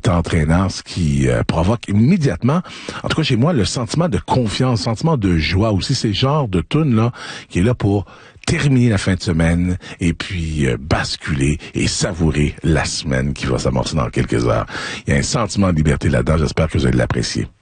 est entraînant, ce qui provoque immédiatement, en tout cas chez moi, le sentiment de confiance, sentiment de joie aussi. C'est le genre de tune là qui est là pour terminer la fin de semaine et puis basculer et savourer la semaine qui va s'amorcer dans quelques heures. Il y a un sentiment de liberté là-dedans. J'espère que vous allez l'apprécier.